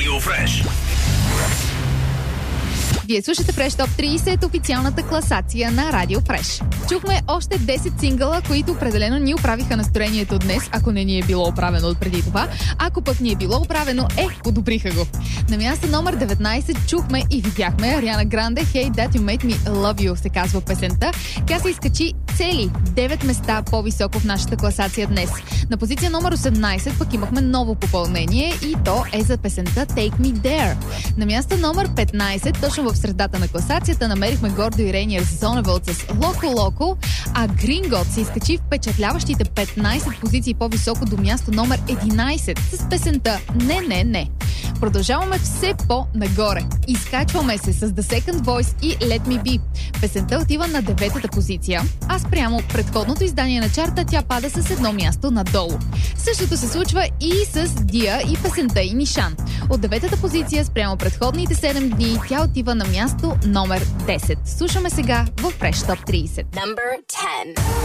Radio Fresh. Вие слушате Fresh Top 30, официалната класация на Радио Fresh. Чухме още 10 сингъла, които определено ни оправиха настроението днес, ако не ни е било оправено от преди това. Ако пък ни е било оправено, подобриха го. На място номер 19 чухме и видяхме Ариана Гранде, Hey That You Made Me Love You се казва песента. Тя се изкачи цели 9 места по-високо в нашата класация днес. На позиция номер 18 пък имахме ново попълнение и то е за песента Take Me There. На място номер 15, точно в средата на класацията, намерихме Гордо и Рейниер Зоневълд с Локо Локо, а Грингот се изкачи впечатляващите 15 позиции по-високо до място номер 11 с песента Не, не, не. Продължаваме все по-нагоре. Изкачваме се с The Second Voice и Let Me Be. Песента отива на 9-та позиция, а спрямо предходното издание на чарта тя пада с едно място надолу. Същото се случва и с Дия и песента и Нишан. От 9-та позиция спрямо предходните 7 дни тя отива на място номер 10. Слушаме сега в Fresh Top 30. Number 10.